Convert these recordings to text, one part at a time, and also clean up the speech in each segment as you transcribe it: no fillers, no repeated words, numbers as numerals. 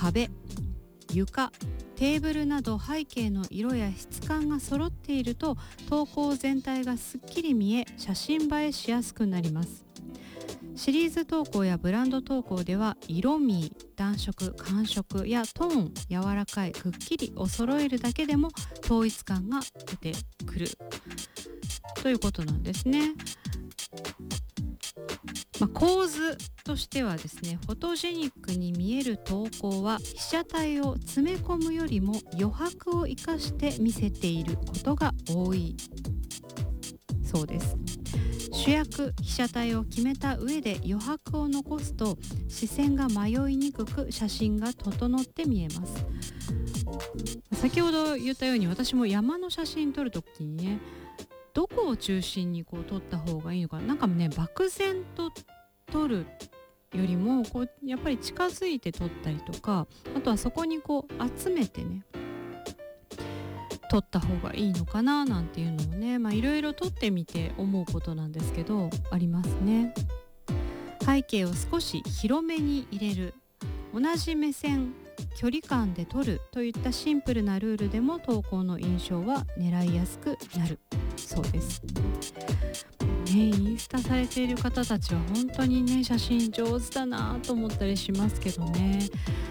壁、床、テーブルなど背景の色や質感が揃っていると投稿全体がすっきり見え、写真映えしやすくなります。シリーズ投稿やブランド投稿では色味、暖色、寒色やトーン、柔らかい、くっきりを揃えるだけでも統一感が出てくるということなんですね。構図としてはですね、フォトジェニックに見える投稿は被写体を詰め込むよりも余白を生かして見せていることが多いそうです。主役、被写体を決めた上で余白を残すと視線が迷いにくく写真が整って見えます。先ほど言ったように、私も山の写真撮るときにね、どこを中心に撮った方がいいのか、なんかね、漠然と撮るよりもやっぱり近づいて撮ったりとか、あとはそこに集めてね撮った方がいいのかななんていうのをね、いろいろ撮ってみて思うことなんですけど、ありますね。背景を少し広めに入れる、同じ目線、距離感で撮るといったシンプルなルールでも投稿の印象は狙いやすくなるそうです。インスタされている方たちは本当にね、写真上手だなと思ったりしますけどね。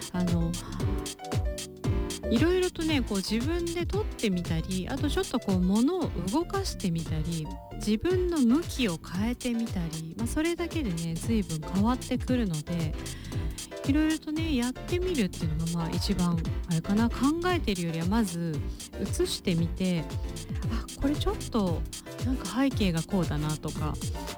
いろいろとね、自分で撮ってみたり、あとちょっと物を動かしてみたり、自分の向きを変えてみたり、それだけでね随分変わってくるので、いろいろとねやってみるっていうのが一番あれかな。考えているよりはまず写してみて、これちょっとなんか背景がこうだなとか、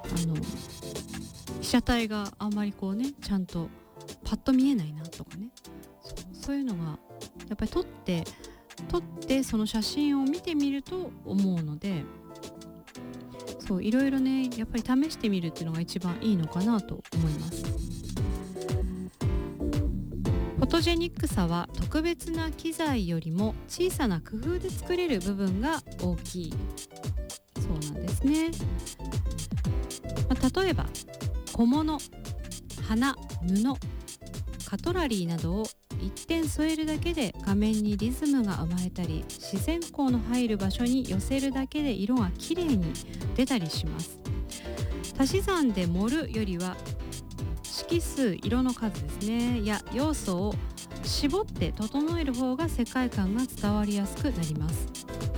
被写体があんまりちゃんとパッと見えないなとかね、そういうのがやっぱり撮ってその写真を見てみると思うので、いろいろねやっぱり試してみるっていうのが一番いいのかなと思います。フォトジェニックさは特別な機材よりも小さな工夫で作れる部分が大きいそうなんですね。例えば小物、花、布、カトラリーなどを一点添えるだけで画面にリズムが生まれたり、自然光の入る場所に寄せるだけで色がきれいに出たりします。足し算で盛るよりは色数、色の数ですねや要素を絞って整える方が世界観が伝わりやすくなります。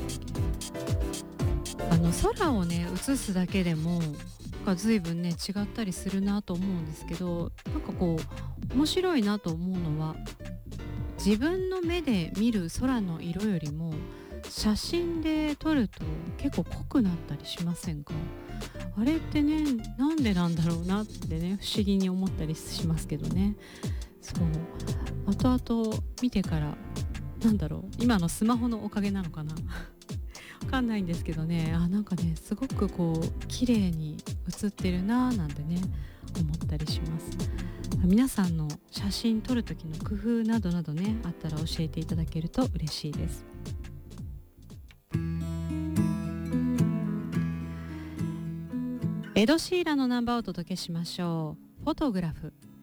空をね映すだけでも随分ね違ったりするなと思うんですけど、なんか面白いなと思うのは、自分の目で見る空の色よりも写真で撮ると結構濃くなったりしませんか？あれってね、なんでなんだろうなってね、不思議に思ったりしますけどね。後々見てから、今のスマホのおかげなのかなわかんないんですけどね、なんかねすごく綺麗に写ってるななんてね思ったりします。皆さんの写真撮る時の工夫などなどねあったら教えていただけると嬉しいです。エド・シーランのナンバーをお届けしましょう。フォトグラフ。